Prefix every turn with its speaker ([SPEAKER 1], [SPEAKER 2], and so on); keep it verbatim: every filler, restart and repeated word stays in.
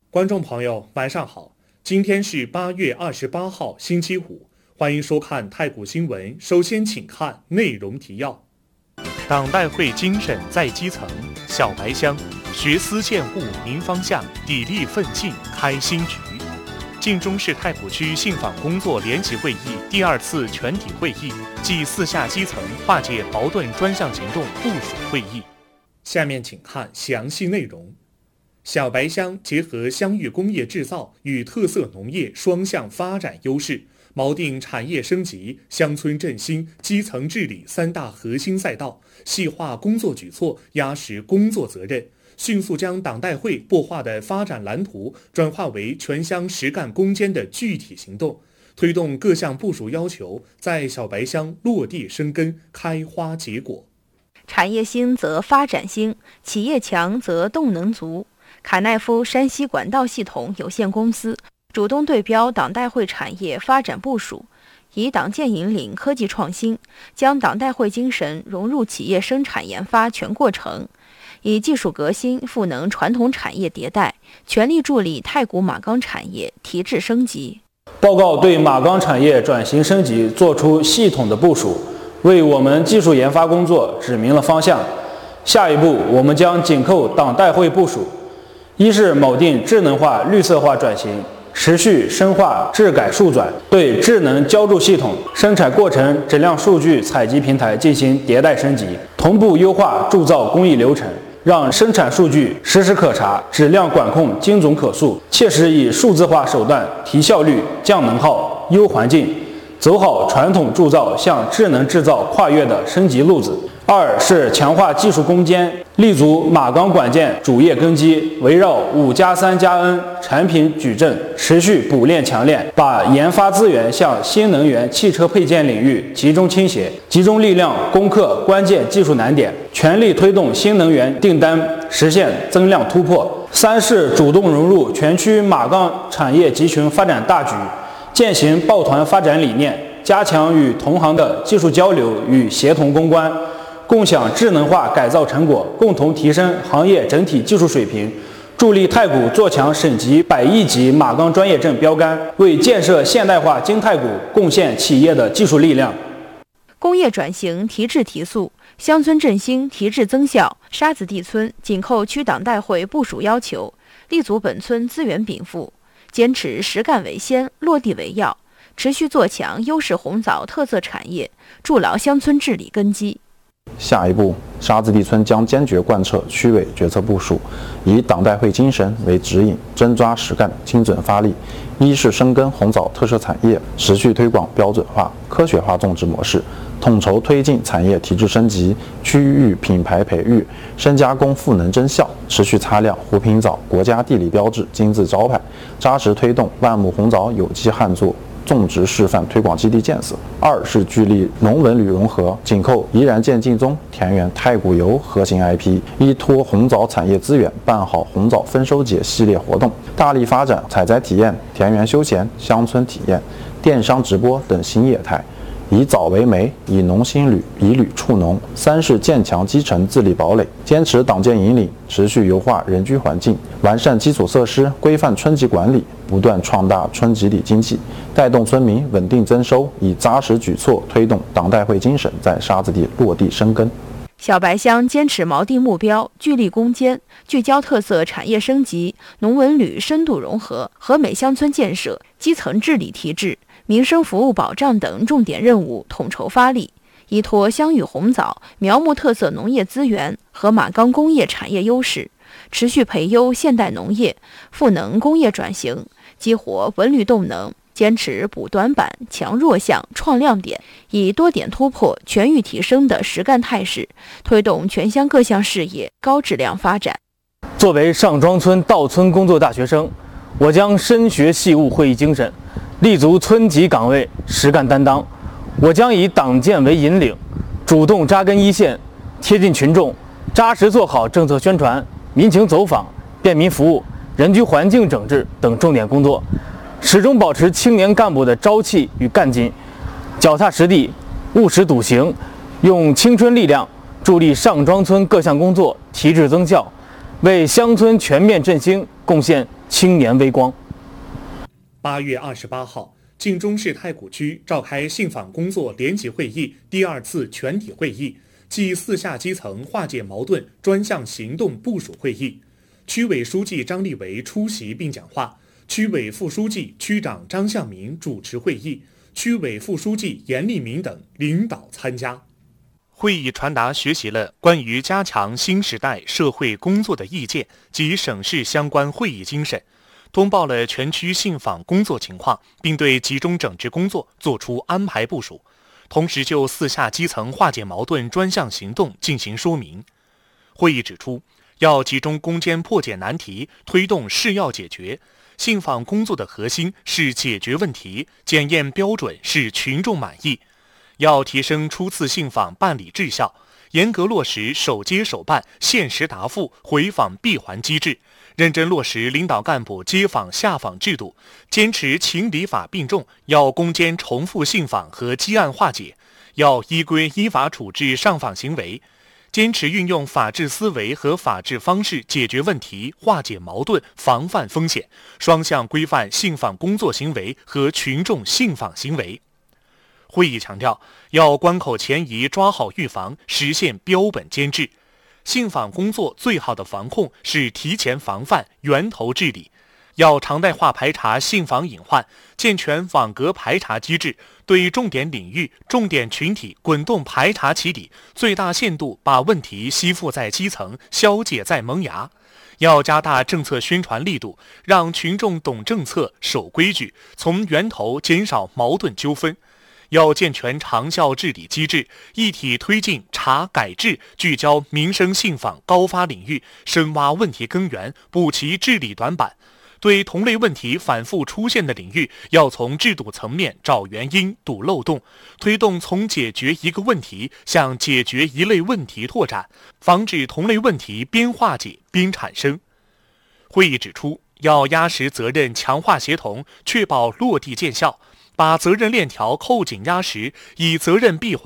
[SPEAKER 1] 观众朋友，晚上好！今天是八月二十八号，星期五，欢迎收看太谷新闻。首先，请看内容提要：党代会精神在基层，小白乡学思践悟明方向，砥砺奋进开新局。晋中市太谷区信访工作联席会议第二次全体会议暨四下基层化解矛盾专项行动部署会议。下面请看详细内容。小白乡结合乡域工业制造与特色农业双向发展优势，锚定产业升级、乡村振兴、基层治理三大核心赛道，细化工作举措，压实工作责任，迅速将党代会擘画的发展蓝图转化为全乡实干攻坚的具体行动，推动各项部署要求在小白乡落地生根、开花结果。
[SPEAKER 2] 产业兴则发展兴，企业强则动能足。卡耐夫山西管道系统有限公司主动对标党代会产业发展部署，以党建引领科技创新，将党代会精神融入企业生产研发全过程，以技术革新赋能传统产业迭代，全力助力太谷马钢产业提质升级。
[SPEAKER 3] 报告对马钢产业转型升级作出系统的部署，为我们技术研发工作指明了方向。下一步，我们将紧扣党代会部署，一是锚定智能化、绿色化转型，持续深化智改数转，对智能浇筑系统、生产过程质量数据采集平台进行迭代升级，同步优化铸造工艺流程，让生产数据实时可查，质量管控精准可溯，切实以数字化手段提效率、降能耗、优环境，走好传统铸造向智能制造跨越的升级路子。二是强化技术攻坚，立足马钢管件主业根基，围绕五加三加 N 产品矩阵，持续补练强练，把研发资源向新能源汽车配件领域集中倾斜，集中力量攻克关键技术难点，全力推动新能源订单实现增量突破。三是主动融入全区马钢产业集群发展大局，践行抱团发展理念，加强与同行的技术交流与协同攻关，共享智能化改造成果，共同提升行业整体技术水平，助力太谷做强省级百亿级马钢专业证标杆，为建设现代化金太谷贡献企业的技术力量。
[SPEAKER 2] 工业转型提质提速，乡村振兴提质增效。沙子地村紧扣区党代会部署要求，立足本村资源禀赋，坚持实干为先、落地为要，持续做强优势红枣特色产业，筑牢乡村治理根基。
[SPEAKER 4] 下一步，沙子地村将坚决贯彻区委决策部署，以党代会精神为指引，真抓实干，精准发力。一是深耕红枣特色产业，持续推广标准化、科学化种植模式，统筹推进产业提质升级、区域品牌培育、深加工赋能增效，持续擦亮湖平枣国家地理标志金字招牌，扎实推动万亩红枣有机旱作种植示范推广基地建设。二是聚力农文旅融合，紧扣怡然见晋中田园太谷游核心 I P， 依托红枣产业资源，办好红枣丰收节系列活动，大力发展采摘体验、田园休闲、乡村体验、电商直播等新业态，以枣为媒，以农兴旅，以旅促农。三是建强基层自立堡垒，坚持党建引领，持续优化人居环境，完善基础设施，规范村级管理，不断创大村集体经济，带动村民稳定增收，以扎实举措推动党代会精神在沙子地落地生根。
[SPEAKER 2] 小白乡坚持锚定目标，聚力攻坚，聚焦特色产业升级、农文旅深度融合、和美乡村建设、基层治理提质、民生服务保障等重点任务统筹发力，依托乡域红枣、苗木特色农业资源和马钢工业产业优势，持续培优现代农业，赋能工业转型，激活文旅动能，坚持补短板、强弱项、创亮点，以多点突破、全域提升的实干态势，推动全乡各项事业高质量发展。
[SPEAKER 5] 作为上庄村稻村工作大学生，我将深学细悟会议精神，立足村级岗位，实干担当。我将以党建为引领，主动扎根一线，贴近群众，扎实做好政策宣传、民情走访、便民服务、人居环境整治等重点工作，始终保持青年干部的朝气与干劲，脚踏实地，务实笃行，用青春力量助力上庄村各项工作提质增效，为乡村全面振兴贡献青年微光。
[SPEAKER 1] 八月二十八号，晋中市太谷区召开信访工作联席会议第二次全体会议暨四下基层化解矛盾专项行动部署会议。区委书记张立维出席并讲话，区委副书记、区长张向明主持会议，区委副书记严立明等领导参加。会议传达学习了关于加强新时代社会工作的意见及省市相关会议精神，通报了全区信访工作情况，并对集中整治工作作出安排部署，同时就四下基层化解矛盾专项行动进行说明。会议指出，要集中攻坚破解难题，推动是要解决。信访工作的核心是解决问题，检验标准是群众满意。要提升初次信访办理质效，严格落实首接首办、限时答复、回访闭环机制，认真落实领导干部接访下访制度，坚持情理法并重，要攻坚重复信访和积案化解，要依规依法处置上访行为，坚持运用法治思维和法治方式解决问题、化解矛盾、防范风险，双向规范信访工作行为和群众信访行为。会议强调，要关口前移抓好预防，实现标本兼治。信访工作最好的防控是提前防范、源头治理。要常态化排查信访隐患，健全网格排查机制，对重点领域、重点群体滚动排查起底，最大限度把问题吸附在基层，消解在萌芽。要加大政策宣传力度，让群众懂政策、守规矩，从源头减少矛盾纠纷。要健全长效治理机制，一体推进查改治，聚焦民生信访高发领域，深挖问题根源，补齐治理短板。对同类问题反复出现的领域，要从制度层面找原因、堵漏洞，推动从解决一个问题向解决一类问题拓展，防止同类问题边化解边产生。会议指出，要压实责任，强化协同，确保落地见效，把责任链条扣紧压实，以责任闭环